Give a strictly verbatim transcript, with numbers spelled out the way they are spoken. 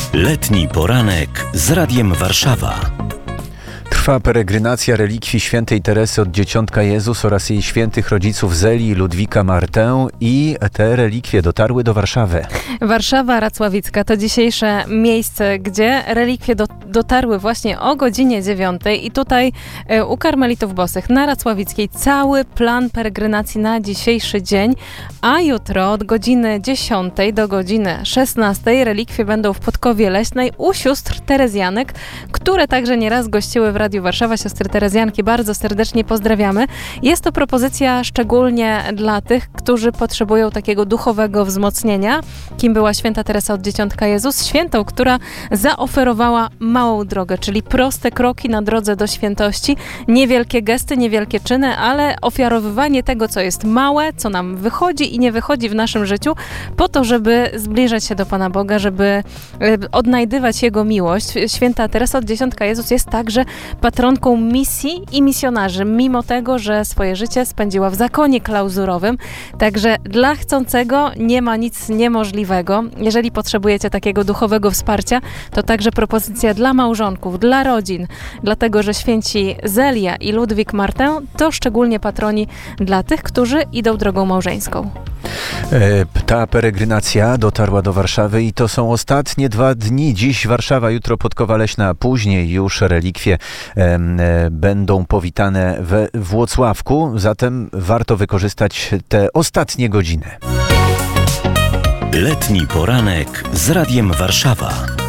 Letni poranek z Radiem Warszawa. Trwa peregrinacja relikwii świętej Teresy od Dzieciątka Jezus oraz jej świętych rodziców Zeli i Ludwika Martę i te relikwie dotarły do Warszawy. Warszawa Racławicka to dzisiejsze miejsce, gdzie relikwie do, dotarły właśnie o godzinie dziewiątej i tutaj e, u Karmelitów Bosych na Racławickiej cały plan peregrinacji na dzisiejszy dzień, a jutro od godziny dziesiątej do godziny szesnastej relikwie będą w Podkowie Leśnej u sióstr Terezjanek, które także nieraz gościły w Radiu Warszawa. Siostry Terezjanki bardzo serdecznie pozdrawiamy. Jest to propozycja szczególnie dla tych, którzy potrzebują takiego duchowego wzmocnienia. Kim była święta Teresa od Dzieciątka Jezus? Świętą, która zaoferowała małą drogę, czyli proste kroki na drodze do świętości. Niewielkie gesty, niewielkie czyny, ale ofiarowywanie tego, co jest małe, co nam wychodzi i nie wychodzi w naszym życiu, po to, żeby zbliżać się do Pana Boga, żeby odnajdywać Jego miłość. Święta Teresa od Dzieciątka Jezus jest także patronką misji i misjonarzy, mimo tego, że swoje życie spędziła w zakonie klauzurowym. Także dla chcącego nie ma nic niemożliwego. Jeżeli potrzebujecie takiego duchowego wsparcia, to także propozycja dla małżonków, dla rodzin, dlatego, że święci Zelia i Ludwik Martę to szczególnie patroni dla tych, którzy idą drogą małżeńską. Ta peregrinacja dotarła do Warszawy i to są ostatnie dwa dni. Dziś Warszawa, jutro Podkowa Leśna, a później już relikwie e, będą powitane we Włocławku. Zatem warto wykorzystać te ostatnie godziny. Letni poranek z Radiem Warszawa.